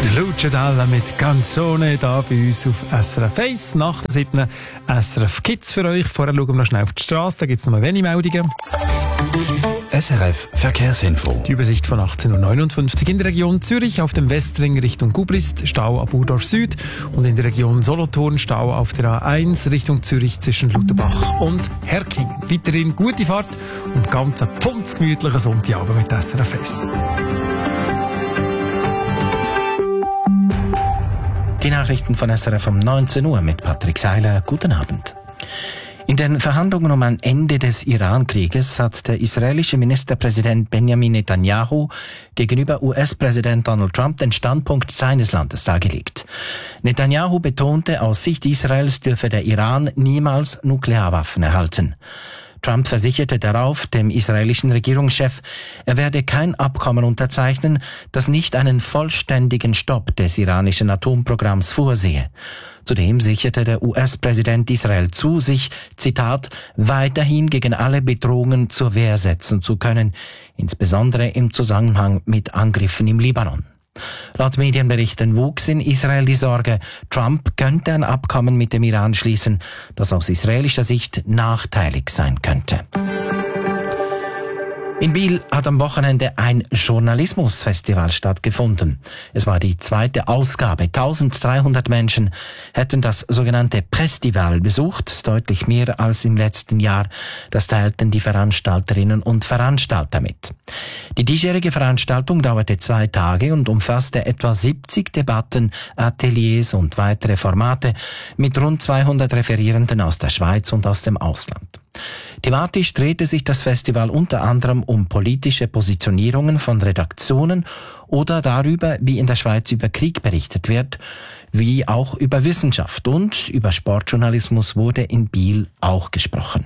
Lucio Dalla mit Canzone da bei uns auf SRF 1. Nach der 7. SRF Kids für euch. Vorher schauen wir noch schnell auf die Straße, da gibt es noch mal wenige Meldungen. SRF Verkehrsinfo. Die Übersicht von 18.59 Uhr in der Region Zürich auf dem Westring Richtung Gubrist, Stau ab Urdorf Süd, und in der Region Solothurn Stau auf der A1 Richtung Zürich zwischen Lutherbach und Herking. Weiterhin gute Fahrt und ganz ein pfundsgemütlicher Sonntagabend mit SRF 1. Die Nachrichten von SRF um 19 Uhr mit Patrick Seiler. Guten Abend. In den Verhandlungen um ein Ende des Iran-Krieges hat der israelische Ministerpräsident Benjamin Netanyahu gegenüber US-Präsident Donald Trump den Standpunkt seines Landes dargelegt. Netanyahu betonte, aus Sicht Israels dürfe der Iran niemals Nuklearwaffen erhalten. Trump versicherte darauf dem israelischen Regierungschef, er werde kein Abkommen unterzeichnen, das nicht einen vollständigen Stopp des iranischen Atomprogramms vorsehe. Zudem sicherte der US-Präsident Israel zu, sich, Zitat, weiterhin gegen alle Bedrohungen zur Wehr setzen zu können, insbesondere im Zusammenhang mit Angriffen im Libanon. Laut Medienberichten wuchs in Israel die Sorge, Trump könnte ein Abkommen mit dem Iran schließen, das aus israelischer Sicht nachteilig sein könnte. In Biel hat am Wochenende ein Journalismusfestival stattgefunden. Es war die zweite Ausgabe. 1300 Menschen hätten das sogenannte Prestival besucht, deutlich mehr als im letzten Jahr. Das teilten die Veranstalterinnen und Veranstalter mit. Die diesjährige Veranstaltung dauerte 2 Tage und umfasste etwa 70 Debatten, Ateliers und weitere Formate mit rund 200 Referierenden aus der Schweiz und aus dem Ausland. Thematisch drehte sich das Festival unter anderem um politische Positionierungen von Redaktionen oder darüber, wie in der Schweiz über Krieg berichtet wird, wie auch über Wissenschaft, und über Sportjournalismus wurde in Biel auch gesprochen.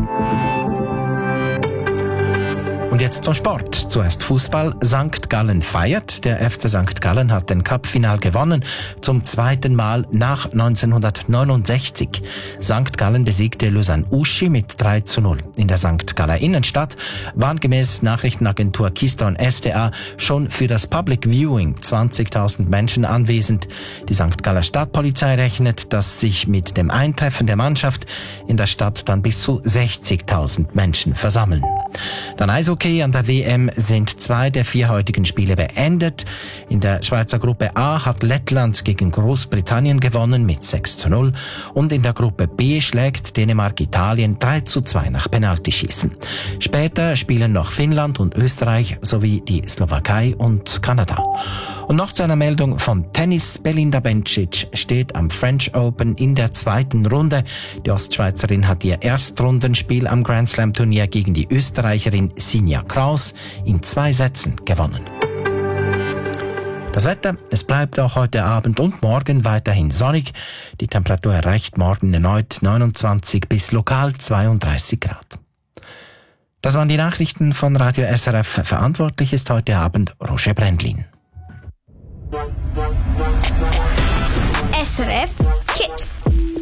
Und jetzt zum Sport. Zuerst Fußball. St. Gallen feiert. Der FC St. Gallen hat den Cup-Final gewonnen. Zum 2. Mal nach 1969. St. Gallen besiegte Lausanne Uschi mit 3:0. In der St. Galler Innenstadt waren gemäß Nachrichtenagentur Keystone SDA schon für das Public Viewing 20.000 Menschen anwesend. Die St. Galler Stadtpolizei rechnet, dass sich mit dem Eintreffen der Mannschaft in der Stadt dann bis zu 60.000 Menschen versammeln. Dann Eishockey. An der WM sind 2 der 4 heutigen Spiele beendet. In der Schweizer Gruppe A hat Lettland gegen Großbritannien gewonnen mit 6:0 und in der Gruppe B schlägt Dänemark Italien 3:2 nach Penaltyschießen. Später spielen noch Finnland und Österreich sowie die Slowakei und Kanada. Und noch zu einer Meldung vom Tennis. Belinda Bencic steht am French Open in der 2. Runde. Die Ostschweizerin hat ihr Erstrundenspiel am Grand Slam Turnier gegen die Österreicherin Sinja Kraus in 2 Sätzen gewonnen. Das Wetter, es bleibt auch heute Abend und morgen weiterhin sonnig. Die Temperatur erreicht morgen erneut 29 bis lokal 32 Grad. Das waren die Nachrichten von Radio SRF. Verantwortlich ist heute Abend Roger Brändlin. SRF Kids.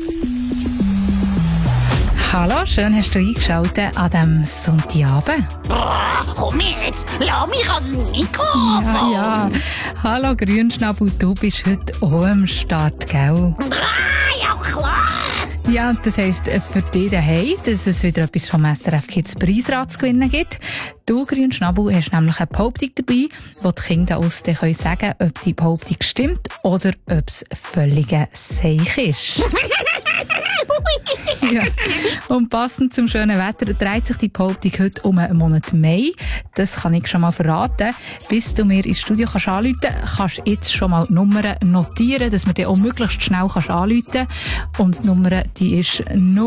Hallo, schön hast du eingeschaltet an diesem Sonntagabend. Komm jetzt, lass mich als Mikrofon. Ja. Hallo Grünschnabel, du bist heute auch am Start, gell? Ja, klar. Ja, das heisst für dich daheim, dass es wieder etwas vom SRF Kids Preisrad zu gewinnen gibt. Du, Grünschnabel, hast nämlich eine Behauptung dabei, wo die Kinder aus dir sagen können, ob die Behauptung stimmt oder ob es völliger Seich ist. Ja. Und passend zum schönen Wetter dreht sich die Behauptung heute um einen Monat Mai. Das kann ich schon mal verraten. Bis du mir ins Studio anrufen kannst, kannst du jetzt schon mal die Nummer notieren, dass man dir auch möglichst schnell anrufen kann. Und die Nummer, die ist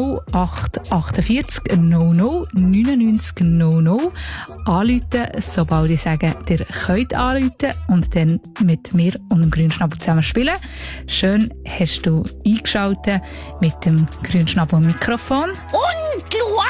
0848 00 99 00. Anrufen, sobald ich sage, ihr könnt anrufen und dann mit mir und dem Grünschnabel zusammen spielen. Schön hast du eingeschaltet mit dem Grünschnabel Mikrofon. Und schau